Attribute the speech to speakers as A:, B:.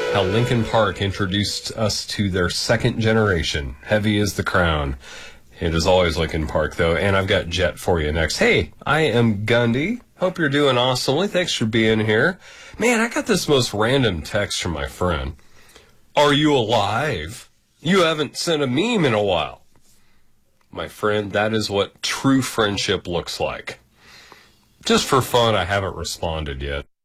A: how Linkin Park introduced us to their second generation. Heavy is the crown. It is always Linkin Park, though, and I've got Jet for you next. Hey, I am Gundy. Hope you're doing awesomely. Thanks for being here. Man, I got this most random text from my friend. Are you alive? You haven't sent a meme in a while. My friend, that is what true friendship looks like. Just for fun, I haven't responded yet.